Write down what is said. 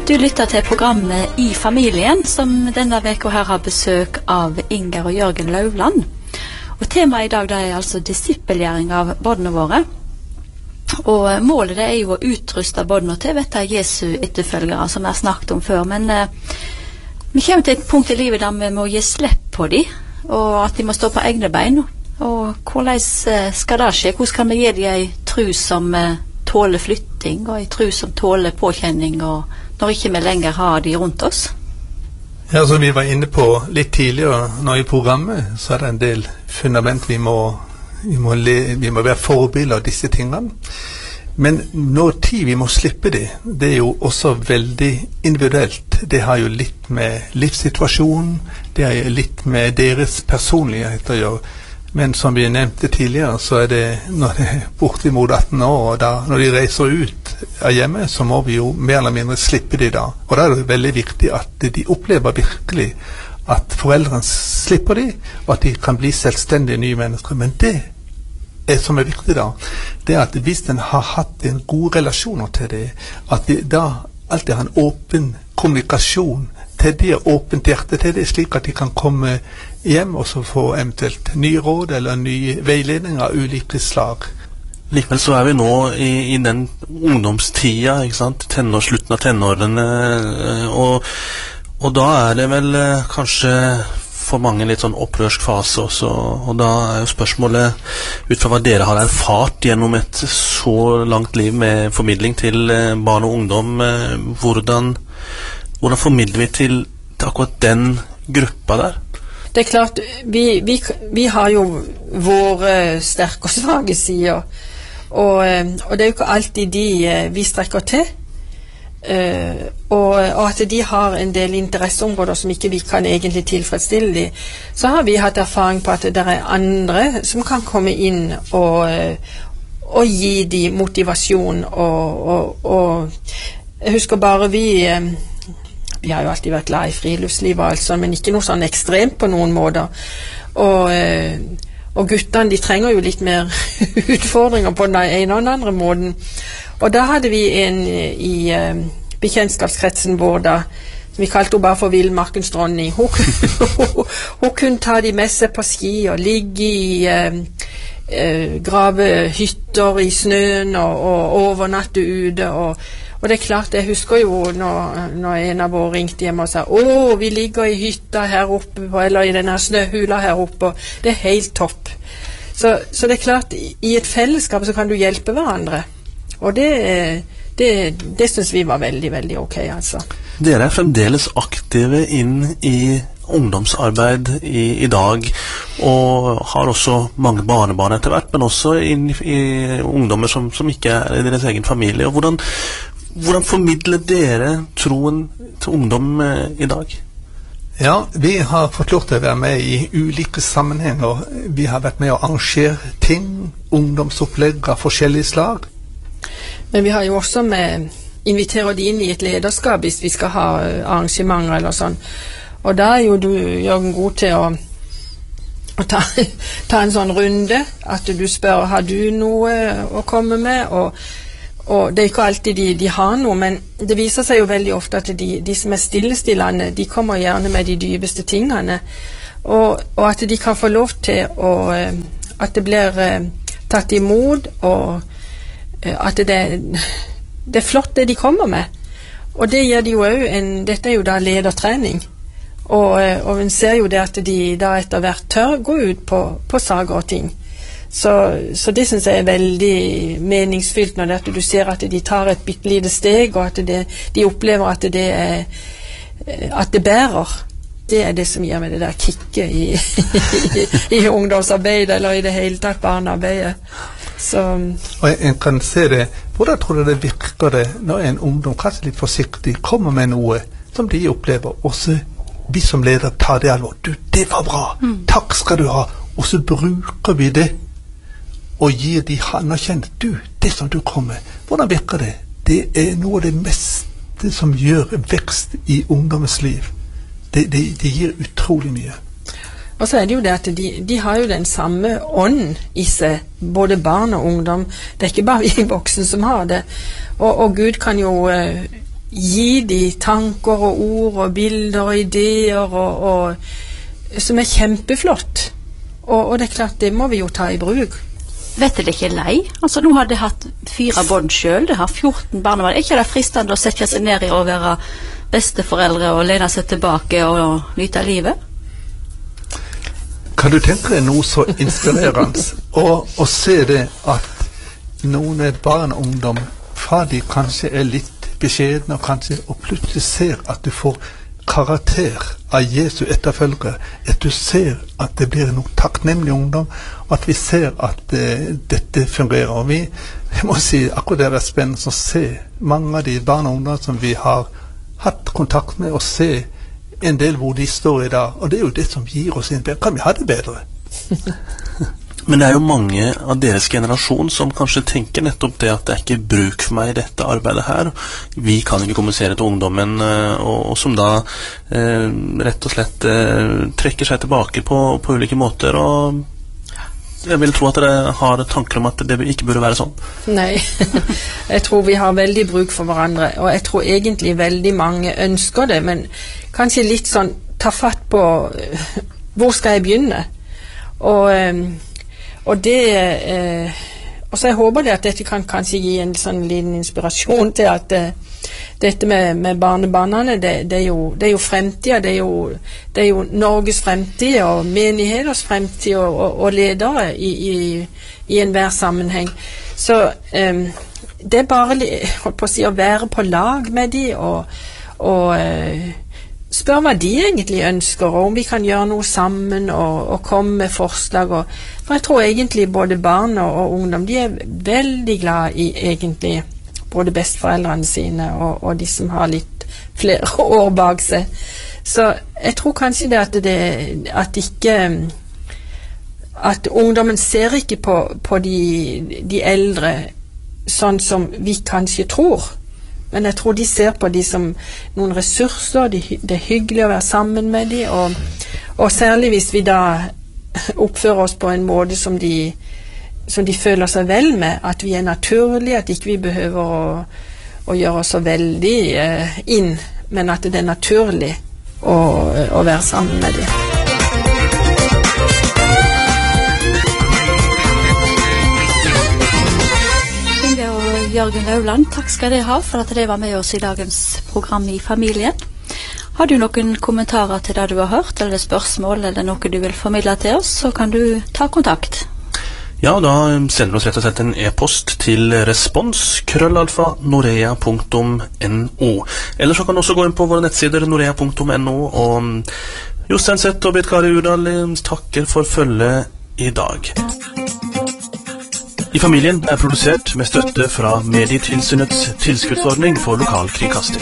Du lytter til programmet I familien, som denne veka her har besøk av Inger og Jørgen Lauvland. Og temaet I dag det altså disippelgjøring av barna våre. Og målet det jo å utruste barna til Jesu etterfølgere, som jeg har snakket om før. Men vi kommer til et punkt I livet der vi må gi slipp på dem, og at de må stå på egne bein. Og hvordan skal det skje? Hvordan kan vi gi dem en tro som tåler flytting, og en tro som tåler påkjenning, og når ikke vi lenger har de rundt oss? Ja, som vi var inne på litt tidligere nå I programmet, så det en del fundament vi må være forbilder av disse tingene. Men når tid vi må slippe det jo også veldig individuelt. Det har jo litt med livssituasjonen, det har litt med deres personlighet å gjøre. Men som vi nevnte tidligere, så det når det bortimot 18 år, og når de reiser ut av hjemmet, så må vi jo mer eller mindre slippe de da. Og da det veldig viktig at de opplever virkelig at foreldrene slipper de, og at de kan bli selvstendige nye mennesker. Men det som viktig da, det at hvis den har hatt en god relasjon til det, at de da alltid har en åpen kommunikasjon til det, åpent hjerte til det, slik at de kan komme hjem og så få eventuelt nye råd eller nye veiledning av ulike slag. Likevel så vi nå I den ungdomstida, ikke sant? Slutten av tenårene, og da det vel kanskje for mange litt sånn opprørsk fase også, og da jo spørsmålet, ut fra hva dere har erfart gjennom et så langt liv med formidling til barn og ungdom, hvordan formidler vi til akkurat den gruppa der? Det klart, vi har jo våre sterke og svage sider, og det jo ikke alltid de vi strekker til, og at de har en del interesseområder som ikke vi kan egentlig tilfredsstille de. Så har vi hatt erfaring på at det andre som kan komme inn og gi de motivasjon, og jeg husker bare vi har jo alltid vært glad I friluftslivet altså, men ikke noe sånn ekstremt på noen måter, og guttene de trenger jo litt mer utfordringer på den ene og den andre måten. Og da hadde vi en I bekjentskapskretsen vår da, vi kalte henne bare for Villmarkens dronning. Hun kunne ta de med seg på ski og ligge I grave hytter I snøen og overnatte ute, og det klart, jeg husker jo når en av våre ringte hjem og sa vi ligger I hytta her oppe, eller I denne snøhula her oppe, det helt topp. Så det klart, I et fellesskap så kan du hjelpe hverandre, og det synes vi var veldig, veldig ok altså. Dere fremdeles aktive inn I ungdomsarbeid I dag, og har også mange barnebarn etter hvert, men også inn I ungdommer som ikke I deres egen familie. Og hvordan formidler dere troen til ungdom I dag? Ja, vi har fått lov til å være med I ulike sammenhenger. Vi har vært med å arrangere ting, ungdomsopplegg av forskjellige slag. Men vi har jo også inviterer de inn I et lederskap hvis vi skal ha arrangementer eller sånn. Og da jo du, Jørgen, god til å ta en sånn runde, at du spør, har du noe å komme med? Og det ikke alltid de har noe, men det viser seg jo veldig ofte at de som stillestillende, de kommer gjerne med de dypeste tingene, og at de kan få lov til at det blir tatt imot, og at det flott det de kommer med, og det gjør de jo også, dette jo da ledertrening, og en ser jo det at de da etter hvert tør gå ut på saker og ting. Så det synes jeg veldig meningsfylt når det at du ser at de tar et bittelite steg, og at de opplever at det bærer. Det det som gir meg det der kicket I ungdomsarbeid, eller I det hele tatt barnearbeidet. Og en kan se det, hvordan tror du det virker det når en ungdom kanskje litt forsiktig kommer med noe som de opplever, og så vi som leder tar det alvor. Du, det var bra, takk skal du ha, og så bruker vi det og gir de anerkjent, du, det som du kommer med, hvordan virker det? Det noe av det meste som gjør vekst I ungdommens liv. Det gir utrolig mye. Og så det jo det at de har jo den samme ånd I seg, både barn og ungdom. Det ikke bare vi voksne som har det. Og Gud kan jo gi de tanker og ord og bilder og ideer som kjempeflott. Og det klart, det må vi jo ta i bruk. Vet dere ikke lei? Altså, nå har de hatt 4 barn selv, de har 14 barnebarn. Ikke det fristende å sette seg ned i å være besteforeldre og lene seg tilbake og nyte livet? Kan du tenke deg noe så inspirerende å se det at noen barn og ungdom fra de kanskje litt beskjedne og plutselig ser at du får karakter av Jesu etterfølgere, at du ser at det blir noe takknemlig ungdom, og at vi ser at dette fungerer. Og jeg må si, akkurat det spennende å se mange av de barn og ungdom som vi har hatt kontakt med, og se en del hvor de står i dag, og det er jo det som gir oss en bedre. Kan vi ha det bedre? Men det er jo mange av deres generasjon som kanskje tenker nettopp det at det ikke bruk for meg i dette arbeidet her. Vi kan ikke kommunisere til ungdommen, og som da rett og slett trekker seg tilbake på ulike måter, og jeg vil tro at dere har tanker om at det ikke burde være sånn. Nei, jeg tror vi har veldig bruk for hverandre, og jeg tror egentlig veldig mange ønsker det, men kanskje litt sånn, ta fatt på hvor skal jeg begynne? Og så jeg håper det at dette kan kanskje gi en sånn liten inspirasjon til at dette med barnebarnene, det er jo fremtiden, det er jo Norges fremtid og menigheters fremtid og ledere i enhver sammenheng. Så det er bare holdt på å si, å være på lag med de og spør hva de egentlig ønsker, og om vi kan gjøre noe sammen og komme med forslag. For jeg tror egentlig både barn og ungdom, de er veldig glad i egentlig både besteforeldrene sine og de som har litt flere år bak seg. Så jeg tror kanskje det at ungdommen ser ikke på de eldre sånn som vi kanskje tror. Men jeg tror de ser på de som noen ressurser, det er hyggelig å være sammen med de, og særlig hvis vi da oppfører oss på en måte som de føler seg vel med, at vi er naturlige, at ikke vi behøver å gjøre oss så veldig inn, men at det er naturlig å være sammen med de. Jørgen Løvland, takk skal dere ha for at dere var med oss i dagens program i familien. Har du noen kommentarer til det du har hørt, eller spørsmål, eller noe du vil formidle til oss, så kan du ta kontakt. Ja, da sender du oss rett og slett en e-post til respons@norea.no. Eller så kan du også gå inn på våre nettsider norea.no, og Jostein Seth og Berit Kari Urdal takker for følget i dag. I familien er produsert med støtte fra Medietilsynets tilskuddsordning for lokalkringkasting.